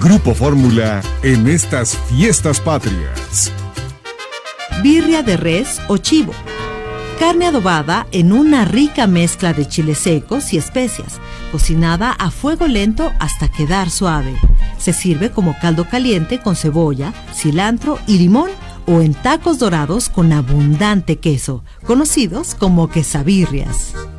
Grupo Fórmula en estas fiestas patrias. Birria de res o chivo. Carne adobada en una rica mezcla de chiles secos y especias, cocinada a fuego lento hasta quedar suave. Se sirve como caldo caliente con cebolla, cilantro y limón o en tacos dorados con abundante queso, conocidos como quesabirrias.